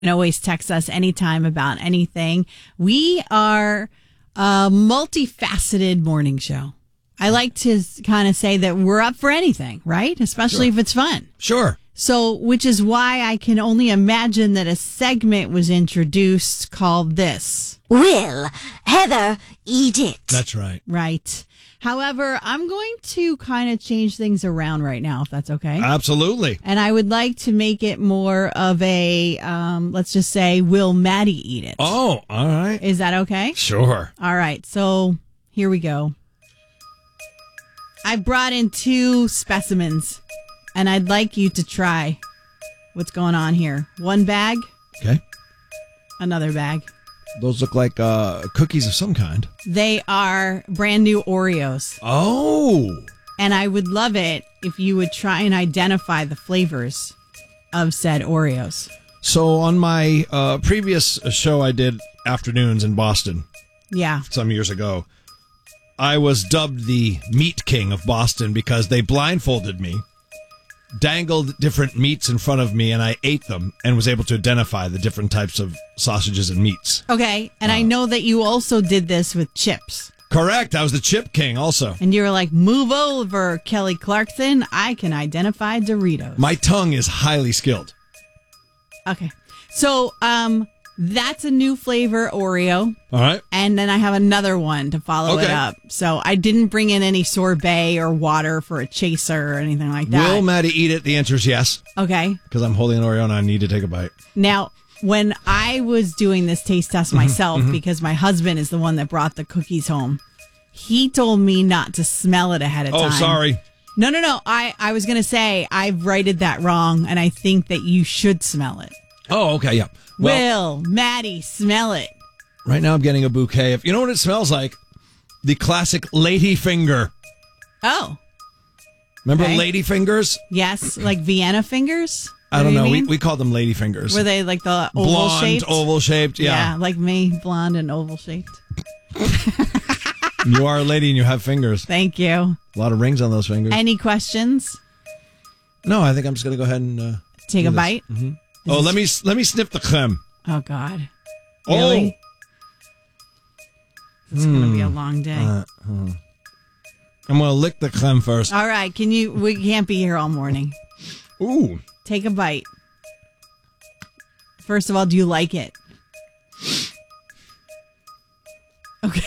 can always text us anytime about anything. We are a multifaceted morning show. I like to kind of say that we're up for anything, right? Especially if it's fun. Sure. So, which is why I can only imagine that a segment was introduced called this. Will Heather eat it? That's right. Right. However, I'm going to kind of change things around right now, if that's okay. Absolutely. And I would like to make it more of a, let's just say, will Maddie eat it? Oh, all right. Is that okay? Sure. All right. So here we go. I brought in 2 specimens, and I'd like you to try what's going on here. One bag, Okay. another bag. Those look like cookies of some kind. They are brand new Oreos. Oh. And I would love it if you would try and identify the flavors of said Oreos. So on my previous show I did afternoons in Boston Yeah. some years ago, I was dubbed the Meat King of Boston because they blindfolded me, dangled different meats in front of me, and I ate them and was able to identify the different types of sausages and meats. Okay. And I know that you also did this with chips. Correct. I was the Chip King also. And you were like, move over, Kelly Clarkson. I can identify Doritos. My tongue is highly skilled. Okay. So, that's a new flavor Oreo. All right. And then I have another one to follow it Okay. up. So I didn't bring in any sorbet or water for a chaser or anything like that. Will Maddie eat it? The answer is yes, Okay. because I'm holding an Oreo and I need to take a bite. Now, when I was doing this taste test myself, because my husband is the one that brought the cookies home, he told me not to smell it ahead of time. Oh, sorry. No. I was going to say I've righted that wrong, and I think that you should smell it. Oh, okay, yeah. Well, Will, Maddie, smell it. right now I'm getting a bouquet of, you know what it smells like? The classic lady finger. Oh, Remember Okay. lady fingers? yes, like Vienna fingers? I don't What know. do you mean? We call them lady fingers. Were they like the oval blonde, shaped? oval shaped? Yeah. like me, blonde and oval shaped. You are a lady and you have fingers. Thank you. A lot of rings on those fingers. Any questions? No, I think I'm just going to go ahead and Take do a this. bite. Oh, let me sniff the creme. Oh God, Oh. really? It's gonna be a long day. I'm going to lick the creme first. All right, we can't be here all morning. Ooh. Take a bite. First of all, do you like it? Okay.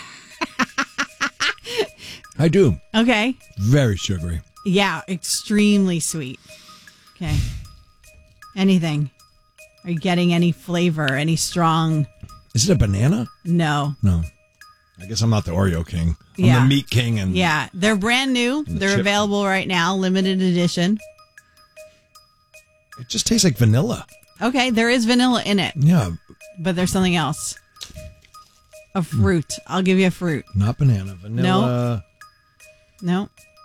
I do. Okay. Very sugary. Yeah, extremely sweet. Okay. Anything? Are you getting any flavor? Any strong? Is it a banana? No. No. I guess I'm not the Oreo king. I'm Yeah. the meat king. And Yeah, they're brand new. the They're chip. available right now, limited edition. It just tastes like vanilla. Okay, there is vanilla in it, Yeah. but there's something else. A fruit. I'll give you a fruit. Not banana. Vanilla. No,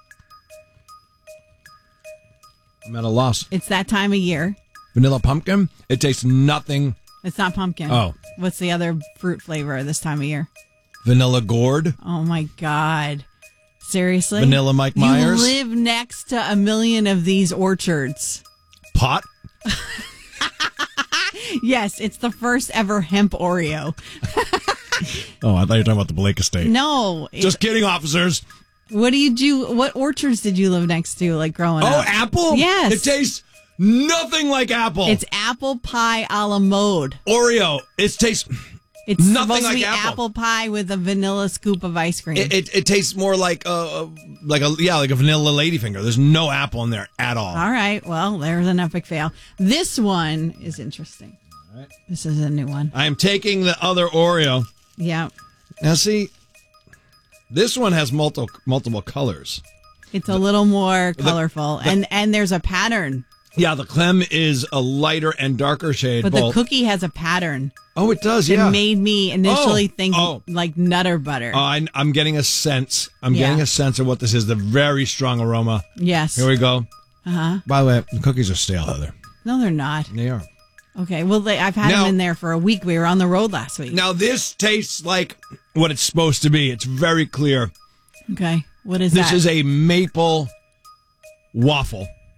I'm at a loss. it's that time of year. Vanilla pumpkin. It tastes nothing. It's not pumpkin. Oh. What's the other fruit flavor this time of year? Vanilla gourd. Oh my God. Seriously? Vanilla Mike Myers? You live next to a million of these orchards. Pot. Yes, it's the first ever hemp Oreo. Oh, I thought you were talking about the Blake estate. No. Just kidding, officers. What do you do? What orchards did you live next to, like growing Oh, up? apple? Yes. It tastes nothing like apple. It's apple pie a la mode. Oreo. It tastes. It's Nothing supposed like to be apple. pie with a vanilla scoop of ice cream. It tastes more like a vanilla ladyfinger. There's no apple in there at all. All right. Well, there's an epic fail. This one is interesting. All right. This is a new one. I am taking the other Oreo. Yeah. Now, see, this one has multiple colors. It's a little more colorful. And there's a pattern. Yeah, the clem is a lighter and darker shade. But both. the cookie has a pattern. Oh, it does, It yeah. made me initially think oh. like Nutter Butter. I'm getting a sense. I'm Yeah. getting a sense of what this is. The very strong aroma. Yes. Here we go. Uh-huh. By the way, the cookies are stale, Heather. No, they're not. They are. Okay. Well, I've had Now- them in there for a week. We were on the road last week. Now, this tastes like what it's supposed to be. It's very clear. Okay. What is This that? is a maple waffle.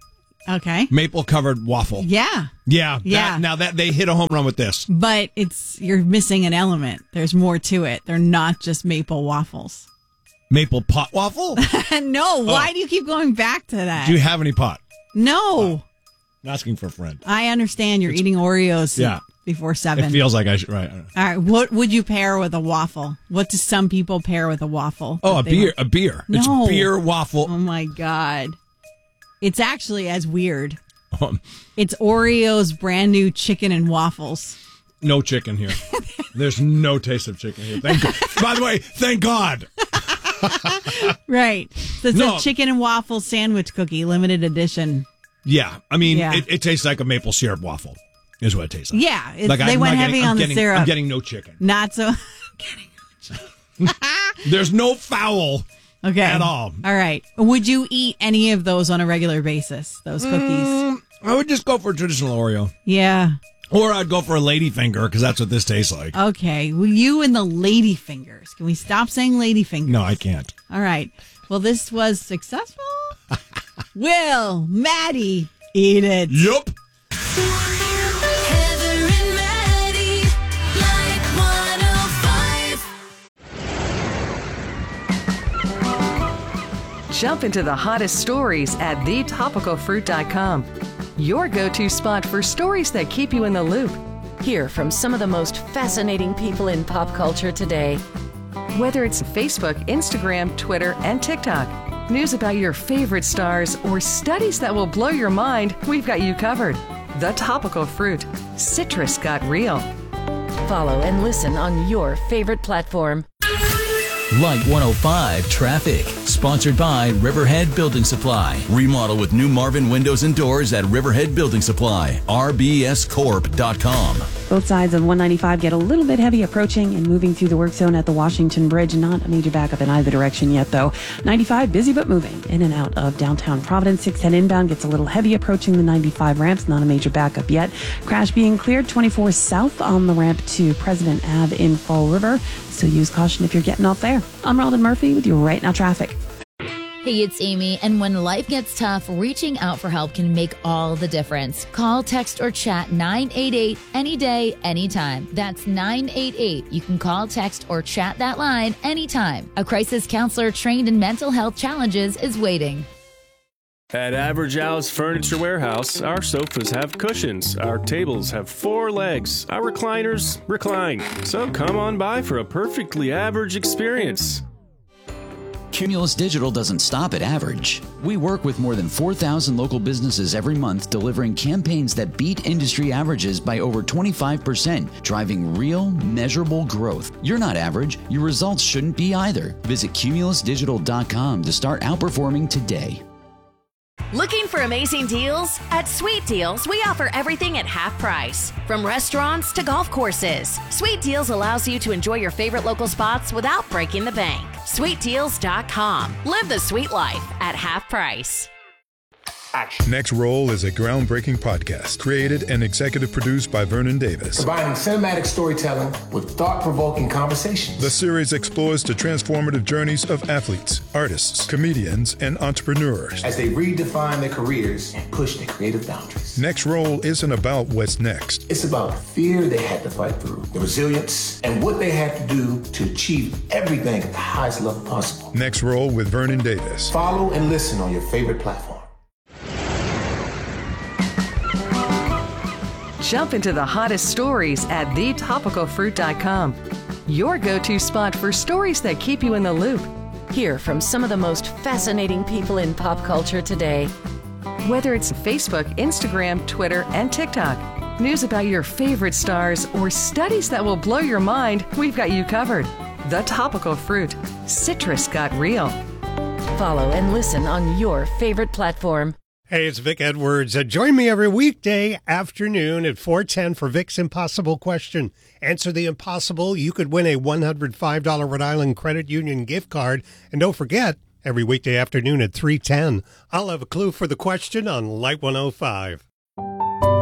Okay. Maple covered waffle. Yeah. Yeah. Yeah. Now that they hit a home run with this. But you're missing an element. There's more to it. They're not just maple waffles. Maple pot waffle? No. Why do you keep going back to that? Do you have any pot? No. I'm asking for a friend. I understand you're eating Oreos before 7. It feels like I should. Right. All right. What would you pair with a waffle? What do some people pair with a waffle? Oh, a beer. No. It's beer waffle. Oh, my God. It's actually as weird. It's Oreos brand new chicken and waffles. No chicken here. There's no taste of chicken here. Thank God. By the way, thank God. Right. So it's a chicken and waffle sandwich cookie, limited edition. Yeah. I mean, it tastes like a maple syrup waffle is what it tastes like. Yeah. They went heavy on the syrup. I'm getting no chicken. Not so. There's no foul at all. All right. Would you eat any of those on a regular basis, those cookies? I would just go for a traditional Oreo. Yeah. Or I'd go for a ladyfinger because that's what this tastes like. Okay. Well, you and the ladyfingers. Can we stop saying ladyfingers? No, I can't. All right. Well, this was successful. Will Maddie eat it? Yup. Heather and Maddie, like 105. Jump into the hottest stories at thetopicalfruit.com. Your go-to spot for stories that keep you in the loop. Hear from some of the most fascinating people in pop culture today. Whether it's Facebook, Instagram, Twitter, and TikTok, news about your favorite stars, or studies that will blow your mind, we've got you covered. The Topical Fruit. Citrus got real. Follow and listen on your favorite platform. Light 105 Traffic. Sponsored by Riverhead Building Supply. Remodel with new Marvin windows and doors at Riverhead Building Supply. RBScorp.com. Both sides of 195 get a little bit heavy approaching and moving through the work zone at the Washington Bridge. Not a major backup in either direction yet, though. 95 busy but moving in and out of downtown Providence. 610 inbound gets a little heavy approaching the 95 ramps. Not a major backup yet. Crash being cleared. 24 south on the ramp to President Ave in Fall River. So use caution if you're getting off there. I'm Robin Murphy with your Right Now Traffic. Hey, it's Amy, and when life gets tough, reaching out for help can make all the difference. Call, text, or chat 988 any day, anytime. That's 988. You can call, text, or chat that line anytime. A crisis counselor trained in mental health challenges is waiting. At Average Al's Furniture Warehouse, our sofas have cushions, our tables have 4 legs, our recliners recline. So come on by for a perfectly average experience. Cumulus Digital doesn't stop at average. We work with more than 4,000 local businesses every month, delivering campaigns that beat industry averages by over 25%, driving real, measurable growth. You're not average. Your results shouldn't be either. Visit cumulusdigital.com to start outperforming today. Looking for amazing deals? At Sweet Deals, we offer everything at half price. From restaurants to golf courses, Sweet Deals allows you to enjoy your favorite local spots without breaking the bank. SweetDeals.com. Live the sweet life at half price. Next Roll is a groundbreaking podcast created and executive produced by Vernon Davis. Combining cinematic storytelling with thought-provoking conversations. The series explores the transformative journeys of athletes, artists, comedians, and entrepreneurs as they redefine their careers and push their creative boundaries. Next Roll isn't about what's next. It's about the fear they had to fight through, the resilience, and what they had to do to achieve everything at the highest level possible. Next Roll with Vernon Davis. Follow and listen on your favorite platform. Jump into the hottest stories at thetopicalfruit.com. Your go-to spot for stories that keep you in the loop. Hear from some of the most fascinating people in pop culture today. Whether it's Facebook, Instagram, Twitter, and TikTok, news about your favorite stars, or studies that will blow your mind, we've got you covered. The Topical Fruit. Citrus got real. Follow and listen on your favorite platform. Hey, it's Vic Edwards. Join me every weekday afternoon at 4:10 for Vic's Impossible Question. Answer the impossible. You could win a $105 Rhode Island Credit Union gift card. And don't forget, every weekday afternoon at 3:10, I'll have a clue for the question on Light 105.